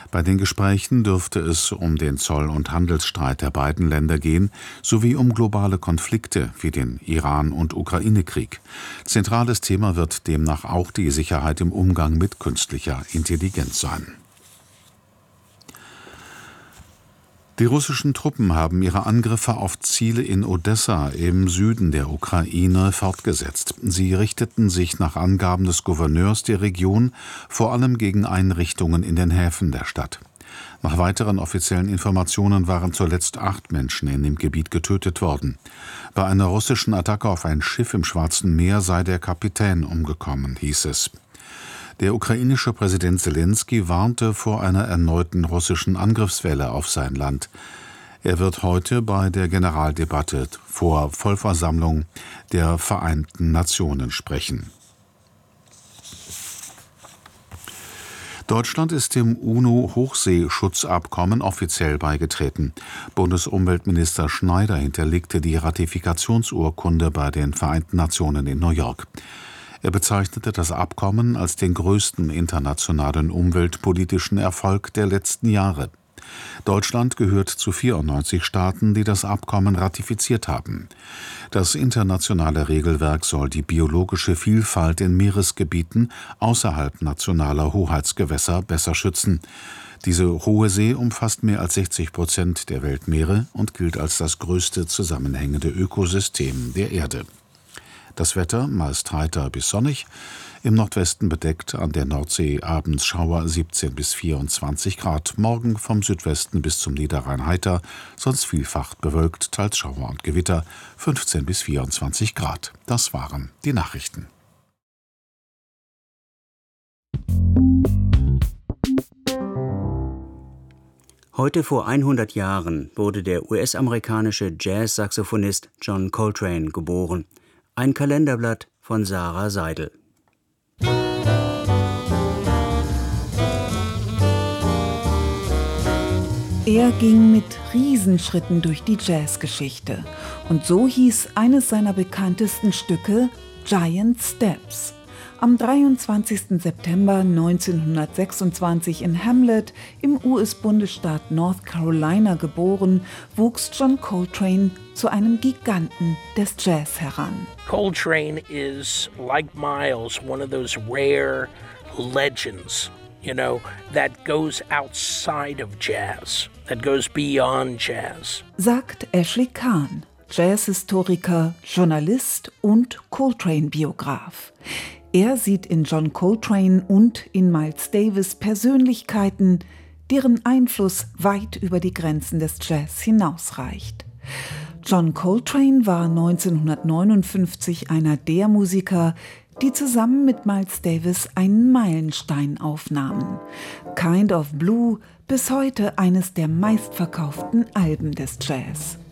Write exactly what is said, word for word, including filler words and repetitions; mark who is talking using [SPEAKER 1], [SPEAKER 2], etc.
[SPEAKER 1] Bei den Gesprächen dürfte es um den Zoll- und Handelsstreit der beiden Länder gehen, sowie um globale Konflikte wie den Iran- und Ukraine-Krieg. Zentrales Thema wird demnach auch die Sicherheit im Umgang mit künstlicher Intelligenz sein. Die russischen Truppen haben ihre Angriffe auf Ziele in Odessa im Süden der Ukraine fortgesetzt. Sie richteten sich nach Angaben des Gouverneurs der Region vor allem gegen Einrichtungen in den Häfen der Stadt. Nach weiteren offiziellen Informationen waren zuletzt acht Menschen in dem Gebiet getötet worden. Bei einer russischen Attacke auf ein Schiff im Schwarzen Meer sei der Kapitän umgekommen, hieß es. Der ukrainische Präsident Selenskyj warnte vor einer erneuten russischen Angriffswelle auf sein Land. Er wird heute bei der Generaldebatte vor Vollversammlung der Vereinten Nationen sprechen. Deutschland ist dem UNO-Hochseeschutzabkommen offiziell beigetreten. Bundesumweltminister Schneider hinterlegte die Ratifikationsurkunde bei den Vereinten Nationen in New York. Er bezeichnete das Abkommen als den größten internationalen umweltpolitischen Erfolg der letzten Jahre. Deutschland gehört zu vierundneunzig Staaten, die das Abkommen ratifiziert haben. Das internationale Regelwerk soll die biologische Vielfalt in Meeresgebieten außerhalb nationaler Hoheitsgewässer besser schützen. Diese hohe See umfasst mehr als sechzig Prozent der Weltmeere und gilt als das größte zusammenhängende Ökosystem der Erde. Das Wetter meist heiter bis sonnig, im Nordwesten bedeckt, an der Nordsee abends Schauer siebzehn bis vierundzwanzig Grad, morgen vom Südwesten bis zum Niederrhein heiter, sonst vielfach bewölkt, teils Schauer und Gewitter, fünfzehn bis vierundzwanzig Grad. Das waren die Nachrichten.
[SPEAKER 2] Heute vor hundert Jahren wurde der U S-amerikanische Jazz-Saxophonist John Coltrane geboren. Ein Kalenderblatt von Sarah Seidel.
[SPEAKER 3] Er ging mit Riesenschritten durch die Jazzgeschichte. Und so hieß eines seiner bekanntesten Stücke Giant Steps. Am dreiundzwanzigsten September neunzehnhundertsechsundzwanzig in Hamlet im U S-Bundesstaat North Carolina geboren, wuchs John Coltrane zu einem Giganten des Jazz heran.
[SPEAKER 4] Coltrane is, like Miles, one of those rare legends, you know, that goes outside of jazz, that goes beyond jazz.
[SPEAKER 3] Sagt Ashley Kahn, Jazzhistoriker, Journalist und Coltrane-Biograf. Er sieht in John Coltrane und in Miles Davis Persönlichkeiten, deren Einfluss weit über die Grenzen des Jazz hinausreicht. John Coltrane war neunzehnhundertneunundfünfzig einer der Musiker, die zusammen mit Miles Davis einen Meilenstein aufnahmen. Kind of Blue, bis heute eines der meistverkauften Alben des Jazz.